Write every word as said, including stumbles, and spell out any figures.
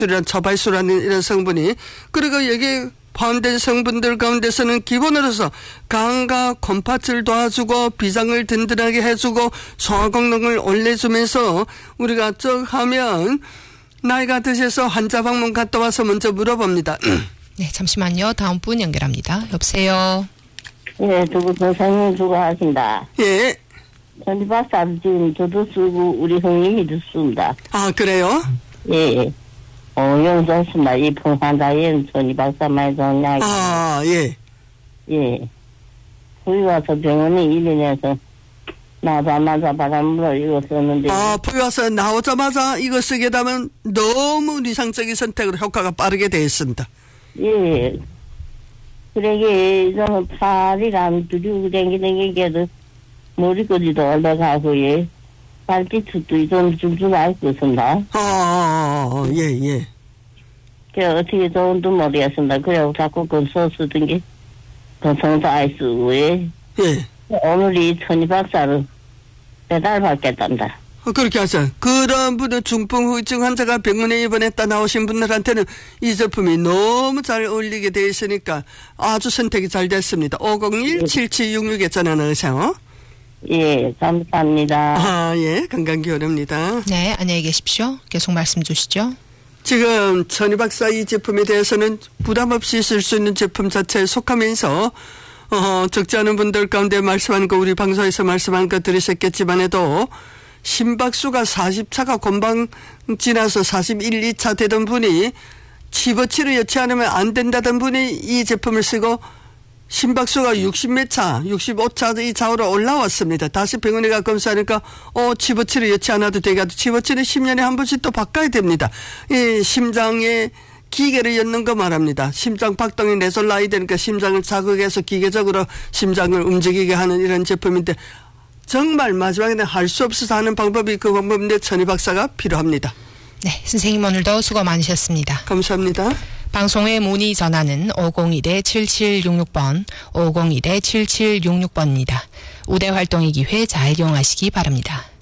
이런 저발수라는 이런 성분이, 그리고 여기 포함된 성분들 가운데서는 기본으로서 간과 곰팥을 도와주고 비장을 든든하게 해주고 소화功能을 올려주면서 우리가 쭉 하면 나이가 드셔서 환자 방문 갔다 와서 먼저 물어봅니다. 네, 잠시만요. 다음 분 연결합니다. 여보세요. 예, 두고 선생님 수고하신다. 예. 전지 박사 지금 저도 쓰고 우리 형님이도 씁니다. 아, 그래요? 예. 어, 용좋습니다. 이 풍환자엔 전지 박사 많이 좋은 약이. 아, 예. 예. 거기 와서 병원에 입원해서 나자마자 바람으로 이거 썼는데. 아, 부위 와서 나오자마자 이거 쓰게 되면 너무 이상적인 선택으로 효과가 빠르게 되어 있습니다. 예. 그러게, 저는 팔이랑 두리고 댕기는 게도 머리까지도 올라가고, 예. 발뒤도 좀 쭉쭉 앓고 있습니다. 아, 아, 예, 예. 그, 어떻게 좋은도 모르겠습니다. 그래고 자꾸 그 소쓰던 게, 그 성사 알 쓰고, 예. 예. 오늘이 천이 박사를 배달받겠단다. 어, 그렇게 하세요. 그런 분은 중풍 후유증 환자가 병원에 입원했다 나오신 분들한테는 이 제품이 너무 잘 어울리게 되어 있으니까 아주 선택이 잘 됐습니다. 오공일 칠칠육육에 전화 넣으세요. 예, 감사합니다. 아, 예. 건강기원입니다. 네, 안녕히 계십시오. 계속 말씀 주시죠. 지금 천희 박사 이 제품에 대해서는 부담 없이 쓸 수 있는 제품 자체에 속하면서 어, 적지 않은 분들 가운데 말씀한 거, 우리 방송에서 말씀한 거 들으셨겠지만 해도 심박수가 사십 차가 금방 지나서 사십일, 이 차 되던 분이 치버치를 여치 않으면 안 된다던 분이 이 제품을 쓰고 심박수가 육십 몇 차, 육십오 차 이상으로 올라왔습니다. 다시 병원에 가 검사하니까 어 치버치를 여치 않아도 되게 하도 치버치는 십 년에 한 번씩 또 바꿔야 됩니다. 이 심장에 기계를 엮는 거 말합니다. 심장 박동이 내솔 나야 되니까 심장을 자극해서 기계적으로 심장을 움직이게 하는 이런 제품인데 정말 마지막에는 할 수 없어서 하는 방법이 그 방법인데 천희 박사가 필요합니다. 네, 선생님 오늘도 수고 많으셨습니다. 감사합니다. 방송의 문의 전화는 오공일 칠칠육육 번, 오공일 칠칠육육 번입니다. 우대 활동의 기회 잘 이용하시기 바랍니다.